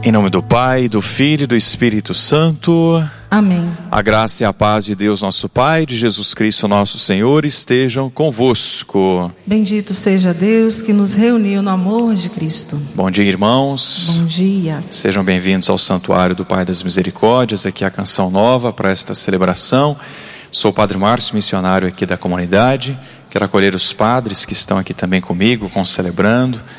Em nome do Pai, do Filho e do Espírito Santo. Amém. A graça e a paz de Deus nosso Pai, de Jesus Cristo nosso Senhor, estejam convosco. Bendito seja Deus que nos reuniu no amor de Cristo. Bom dia, irmãos. Bom dia. Sejam bem-vindos ao Santuário do Pai das Misericórdias, aqui a Canção Nova para esta celebração. Sou o Padre Márcio, missionário aqui da comunidade. Quero acolher os padres que estão aqui também comigo, concelebrando,